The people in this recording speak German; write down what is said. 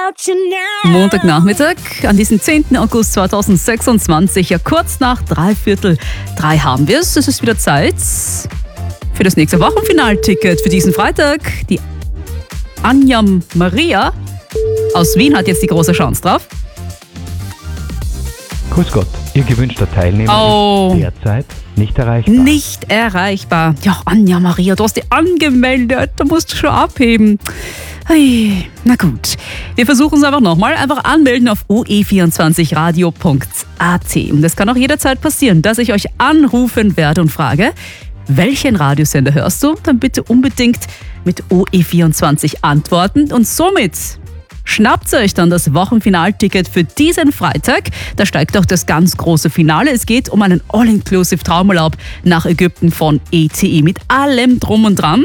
Montagnachmittag an diesem 10. August 2026, ja kurz nach 2:45 haben wir es. Es ist wieder Zeit für das nächste Wochenfinalticket für diesen Freitag. Die Anja Maria aus Wien hat jetzt die große Chance drauf. Grüß Gott, Ihr gewünschter Teilnehmer ist derzeit nicht erreichbar. Nicht erreichbar. Ja, Anja Maria, du hast dich angemeldet, da musst du schon abheben. Hey, na gut, wir versuchen es einfach nochmal. Einfach anmelden auf oe24radio.at. Und das kann auch jederzeit passieren, dass ich euch anrufen werde und frage, welchen Radiosender hörst du? Dann bitte unbedingt mit OE24 antworten. Und somit schnappt ihr euch dann das Wochenfinalticket für diesen Freitag. Da steigt auch das ganz große Finale. Es geht um einen All-Inclusive Traumurlaub nach Ägypten von ETI mit allem drum und dran.